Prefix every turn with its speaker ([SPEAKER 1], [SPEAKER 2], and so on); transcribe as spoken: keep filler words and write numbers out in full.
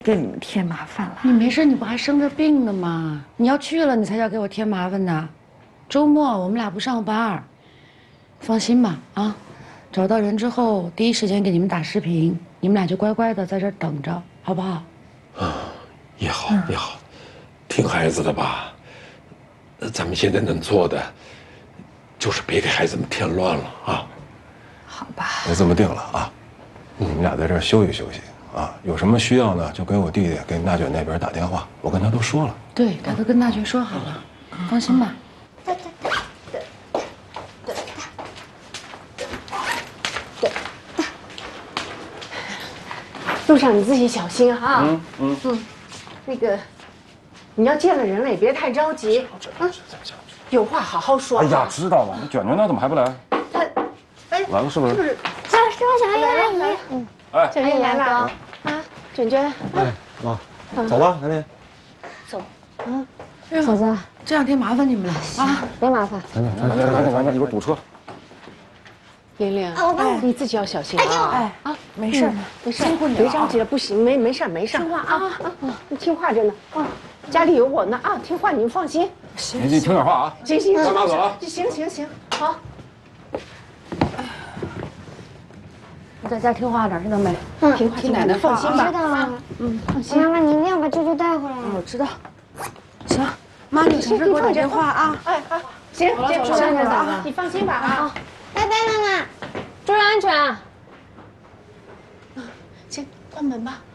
[SPEAKER 1] 给你们添麻烦了。
[SPEAKER 2] 你没事，你不还生着病呢吗？你要去了，你才要给我添麻烦呢。周末我们俩不上班，放心吧啊！找到人之后，第一时间给你们打视频，你们俩就乖乖的在这儿等着，好不好？
[SPEAKER 3] 啊，也好也好，听孩子的吧。咱们现在能做的，就是别给孩子们添乱了啊。
[SPEAKER 1] 好吧，
[SPEAKER 4] 那这么定了啊，你们俩在这儿休息休息啊，有什么需要呢，就给我弟弟给娜卷那边打电话，我跟他都说了。
[SPEAKER 2] 对，他都跟大娟说好了，放心吧。
[SPEAKER 5] 路上你自己小心啊！
[SPEAKER 4] 嗯嗯
[SPEAKER 5] 嗯，那个，你要见了人了也别太着急啊，有话好好说。
[SPEAKER 4] 哎呀，知道了，卷卷呢？怎么还不来？
[SPEAKER 5] 他，哎，
[SPEAKER 4] 来了是不是？
[SPEAKER 5] 是不是？
[SPEAKER 6] 是是我小月阿姨。
[SPEAKER 5] 嗯，
[SPEAKER 4] 哎，
[SPEAKER 5] 小月来了啊！卷卷，
[SPEAKER 7] 哎，妈，走吧，兰莲。
[SPEAKER 5] 走。
[SPEAKER 2] 嗯，
[SPEAKER 6] 嫂子，
[SPEAKER 2] 这两天麻烦你们了啊！
[SPEAKER 6] 别麻烦。
[SPEAKER 4] 赶紧，赶紧，赶紧，赶紧，一会儿堵车。
[SPEAKER 5] 玲玲，
[SPEAKER 6] 哎，
[SPEAKER 5] 你自己要小心啊！
[SPEAKER 2] 哎啊，没事，
[SPEAKER 5] 没事，
[SPEAKER 2] 辛苦你了，
[SPEAKER 5] 别着急了，不行，没没事没事，听话啊啊！你听话着呢啊，家里有我呢啊，听话，你们放心。
[SPEAKER 4] 您记听点话啊。
[SPEAKER 5] 行行，
[SPEAKER 4] 干嘛走了？
[SPEAKER 5] 行行行，好。
[SPEAKER 2] 你在家听话点，知道没？
[SPEAKER 6] 嗯，
[SPEAKER 5] 听话，
[SPEAKER 2] 听奶奶话，
[SPEAKER 5] 放心吧。
[SPEAKER 6] 知道了。
[SPEAKER 5] 嗯，放心。
[SPEAKER 6] 妈妈，你一定要把舅舅带回来。
[SPEAKER 2] 我知道。行，妈，你有事给我打电话啊。
[SPEAKER 5] 哎哎，行，行，
[SPEAKER 2] 走了走了
[SPEAKER 5] 走了，你放心吧啊。
[SPEAKER 6] 拜拜，妈妈，注意安全。
[SPEAKER 5] 先关门吧。